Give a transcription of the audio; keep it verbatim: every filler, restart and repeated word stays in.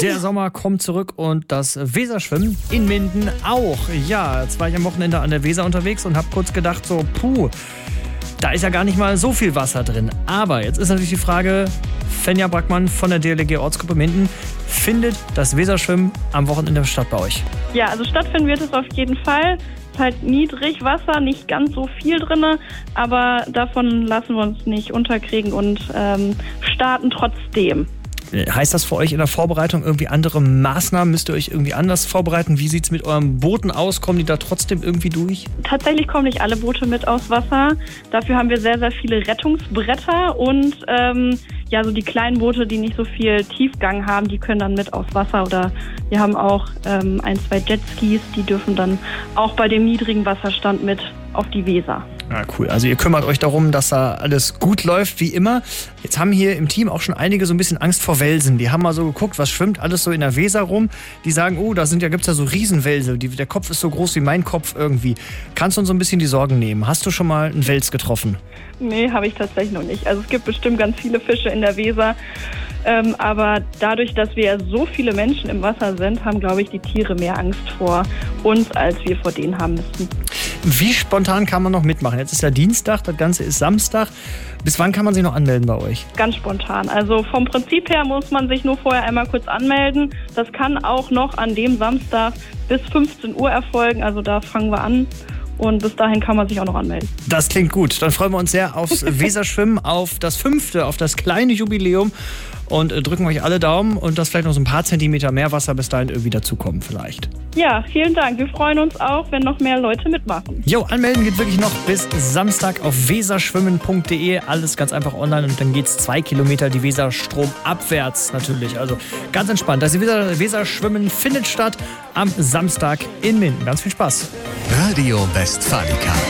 Der Sommer kommt zurück und das Weserschwimmen in Minden auch. Ja, jetzt war ich am Wochenende an der Weser unterwegs und habe kurz gedacht so, puh, da ist ja gar nicht mal so viel Wasser drin. Aber jetzt ist natürlich die Frage, Fenja Brackmann von der D L G Ortsgruppe Minden, findet das Weserschwimmen am Wochenende statt bei euch? Ja, also stattfinden wird es auf jeden Fall. Es ist halt niedrig Wasser, nicht ganz so viel drin, aber davon lassen wir uns nicht unterkriegen und ähm, starten trotzdem. Heißt das für euch in der Vorbereitung irgendwie andere Maßnahmen? Müsst ihr euch irgendwie anders vorbereiten? Wie sieht es mit euren Booten aus? Kommen die da trotzdem irgendwie durch? Tatsächlich kommen nicht alle Boote mit aus Wasser. Dafür haben wir sehr, sehr viele Rettungsbretter und ähm, ja, so die kleinen Boote, die nicht so viel Tiefgang haben, die können dann mit aus Wasser. Oder wir haben auch ähm, ein, zwei Jetskis, die dürfen dann auch bei dem niedrigen Wasserstand mit auf die Weser. Ja, cool. Also ihr kümmert euch darum, dass da alles gut läuft, wie immer. Jetzt haben hier im Team auch schon einige so ein bisschen Angst vor Welsen. Die haben mal so geguckt, was schwimmt alles so in der Weser rum. Die sagen, oh, da sind ja, gibt's ja so Riesenwelse. Die, der Kopf ist so groß wie mein Kopf irgendwie. Kannst du uns so ein bisschen die Sorgen nehmen? Hast du schon mal einen Wels getroffen? Nee, habe ich tatsächlich noch nicht. Also es gibt bestimmt ganz viele Fische in der Weser. Ähm, aber dadurch, dass wir so viele Menschen im Wasser sind, haben, glaube ich, die Tiere mehr Angst vor uns, als wir vor denen haben müssen. Wie spontan kann man noch mitmachen? Jetzt ist ja Dienstag, das Ganze ist Samstag. Bis wann kann man sich noch anmelden bei euch? Ganz spontan. Also vom Prinzip her muss man sich nur vorher einmal kurz anmelden. Das kann auch noch an dem Samstag bis fünfzehn Uhr erfolgen. Also da fangen wir an. Und bis dahin kann man sich auch noch anmelden. Das klingt gut. Dann freuen wir uns sehr aufs Weserschwimmen, auf das fünfte, auf das kleine Jubiläum. Und äh, drücken euch alle Daumen und dass vielleicht noch so ein paar Zentimeter mehr Wasser bis dahin irgendwie dazukommen vielleicht. Ja, vielen Dank. Wir freuen uns auch, wenn noch mehr Leute mitmachen. Jo, anmelden geht wirklich noch bis Samstag auf weserschwimmen punkt de. Alles ganz einfach online und dann geht's zwei Kilometer die Weser stromabwärts natürlich. Also ganz entspannt. Das Weser, Weserschwimmen findet statt am Samstag in Minden. Ganz viel Spaß. Radio Westfalica.